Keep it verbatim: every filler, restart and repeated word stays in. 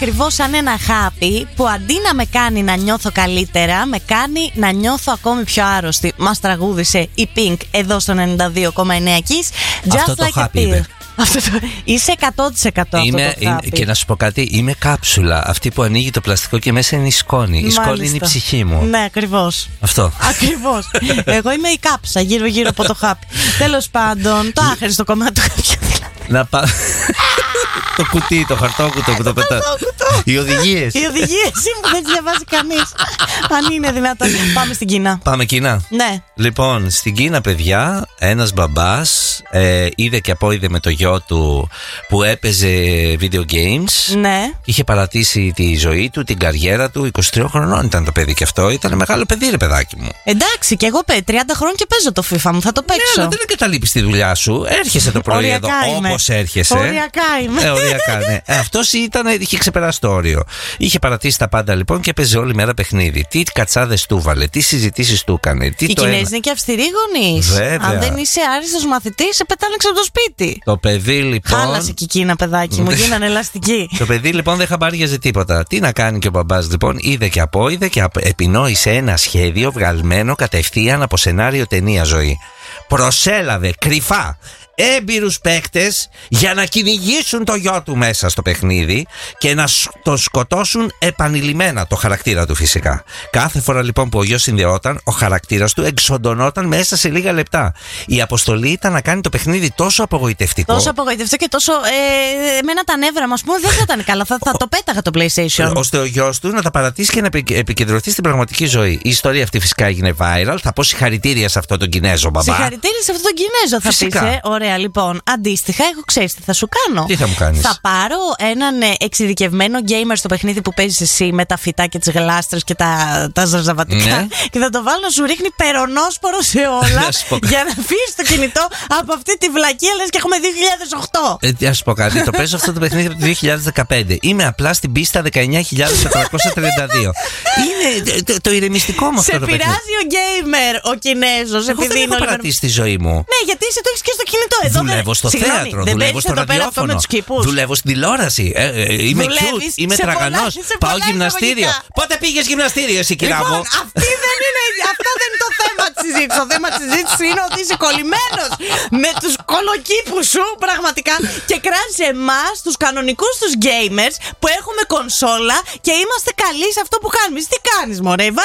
ακριβώς σαν ένα χάπι που αντί να με κάνει να νιώθω καλύτερα, με κάνει να νιώθω ακόμη πιο άρρωστη. Μας τραγούδισε η Pink εδώ στο ενενήντα δύο κόμμα εννέα Kiss. Just Αυτό το like χάπι a pill. είπε. Αυτό το... Είσαι εκατό τοις εκατό Είμαι, αυτό το χάπι. και να σου πω κάτι, είμαι κάψουλα. Αυτή που ανοίγει το πλαστικό και μέσα είναι η σκόνη. Η Μάλιστα. σκόνη είναι η ψυχή μου. Ναι, ακριβώς. Αυτό. Ακριβώς. Εγώ είμαι η κάψα γύρω-γύρω από το χάπι. Τέλος πάντων, το άχρηστο κομμάτι του χάπιου δηλαδή. Να πάω. Το κουτί, το χαρτόκουτο που το πετά. Οι οδηγίες. Οι οδηγίες που δεν τις διαβάζει κανείς. Αν είναι δυνατόν. Πάμε στην Κίνα. Πάμε Κίνα. Ναι. Λοιπόν, στην Κίνα, παιδιά, ένας μπαμπάς ε, είδε και απόειδε με το γιο του που έπαιζε video games. Ναι. Είχε παρατήσει τη ζωή του, την καριέρα του. είκοσι τριών χρονών ήταν το παιδί και αυτό. Ήταν μεγάλο παιδί, ρε παιδάκι μου. Εντάξει, και εγώ τριάντα χρόνια και παίζω το FIFA μου. Θα το παίξω. Ναι, αλλά δεν εγκαταλείπεις τη δουλειά σου. Έρχεσαι το πρωί εδώ όπως έρχεσαι. Οριακά είμαι. Ε, οριακά, ναι. Ε, αυτός ήταν, είχε ξεπεράσει το όριο. Είχε παρατήσει τα πάντα λοιπόν και έπαιζε όλη μέρα παιχνίδι. Τι κατσάδες του βάλε, τι συζητήσεις του έκανε. Τι Οι το Κινέζοι ένα... είναι και αυστηροί γονείς. Βέβαια. Αν δεν είσαι άριστος μαθητής, σε πετάνε έξω από το σπίτι. Το παιδί λοιπόν. Χάλασε και εκείνα, παιδάκι μου, γίνανε ελαστικοί. Το παιδί λοιπόν δεν χαμπάριαζε τίποτα. Τι να κάνει και ο μπαμπάς λοιπόν, είδε και απόειδε και επινόησε ένα σχέδιο βγαλμένο κατευθείαν από σενάριο ταινία ζωή. Προσέλαβε κρυφά έμπειρους παίκτες για να κυνηγήσουν το γιο του μέσα στο παιχνίδι και να το σκοτώσουν επανειλημμένα, το χαρακτήρα του φυσικά. Κάθε φορά λοιπόν που ο γιος συνδεόταν, ο χαρακτήρας του εξοντωνόταν μέσα σε λίγα λεπτά. Η αποστολή ήταν να κάνει το παιχνίδι τόσο απογοητευτικό. Τόσο απογοητευτικό και τόσο. Ε, εμένα τα νεύρα μου, ας πούμε, δεν θα ήταν καλά. Θα, θα το πέταγα το PlayStation. Ώστε ο γιος του να τα παρατήσει και να επικεντρωθεί στην πραγματική ζωή. Η ιστορία αυτή φυσικά έγινε viral. Θα πω συγχαρητήρια σε αυτόν τον Κινέζο μπαμπά. Συγχαρητήρια σε αυτόν τον Κινέζο, θα Φυσικά. πεις. Ε. Ωραία, λοιπόν. Αντίστοιχα, έχω ξέρει τι θα σου κάνω. Τι θα μου κάνεις? Θα πάρω έναν ε, εξειδικευμένο gamer στο παιχνίδι που παίζεις εσύ με τα φυτά και τις γλάστρες και τα, τα ζαρζαβατικά. Ναι. Και θα το βάλω να σου ρίχνει περονόσπορο σε όλα για να φύγεις το κινητό από αυτή τη βλακία, λες και έχουμε δύο χιλιάδες οκτώ. Ε, τι να σου πω κάτι, το παίζω αυτό το παιχνίδι από το δύο χιλιάδες δεκαπέντε. Είμαι απλά στην πίστα δεκαεννιά χιλιάδες τετρακόσια τριάντα δύο. Είναι το, το ηρεμιστικό μου αυτό σε το παιχνίδι. Σε πειράζει ο gamer ο Κινέζος? Εγώ δεν έχω παρατήσει τη ζωή μου. Ναι, γιατί εσύ το έχεις και στο κινητό εδώ. Δουλεύω στο Συγγνώμη, θέατρο, δεν δουλεύω στο ραδιόφωνο, δουλεύω στην τηλεόραση. Ε, ε, είμαι Δουλεύεις cute, είμαι σε τραγανός. πολλά- σε Πάω πολλά γυμναστήριο. εισαγωγικά. Πότε πήγες γυμναστήριο, εσύ, κυρία Λοιπόν, μου? αυτή δεν είναι, αυτό δεν είναι το θέμα της συζήτησης. Το θέμα της συζήτησης είναι ότι είσαι κολλημένος με τους κολοκήπους σου πραγματικά και κράζεις εμάς, τους κανονικούς τους gamers που έχουμε κονσόλα και είμαστε καλοί σε αυτό που κάνουμε. Εσύ τι κάνεις, μωρέ?